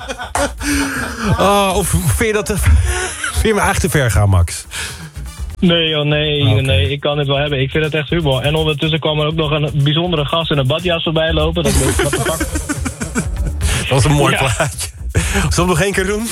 Of vind je me echt te ver gaan, Max? Nee joh, nee, ik kan het wel hebben. Ik vind het echt humor. En ondertussen kwam er ook nog een bijzondere gast in een badjas voorbij lopen. Dat was Dat was een mooi plaatje. Zullen we nog 1 keer doen?